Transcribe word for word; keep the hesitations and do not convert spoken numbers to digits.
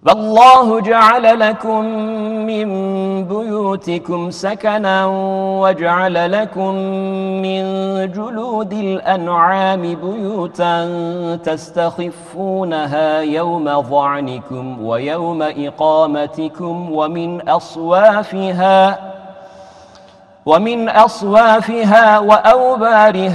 والله جعل لكم من بيوتكم سكنا وجعل لكم من جلود الأنعام بيوتا تستخفونها يوم ظعنكم ويوم إقامتكم ومن أصوافها ومن أصوافها وأوبارها